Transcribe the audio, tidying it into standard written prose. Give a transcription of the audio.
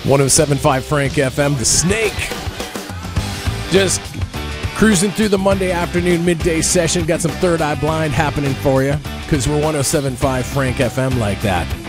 107.5 Frank FM, The Snake. Just cruising through the Monday afternoon midday session. Got some Third Eye Blind happening for you because we're 107.5 Frank FM like that.